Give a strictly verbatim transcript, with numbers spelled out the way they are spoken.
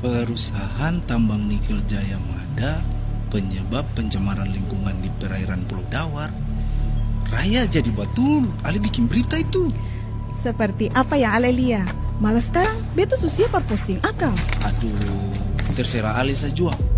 Perusahaan tambang nikel Jaya Mada penyebab pencemaran lingkungan di perairan Pulau Dawar. Raya jadi betul, Ale bikin berita itu. Seperti apa yang Ale lihat? Malah sekarang beta susah posting akang. Aduh, terserah Ale saja.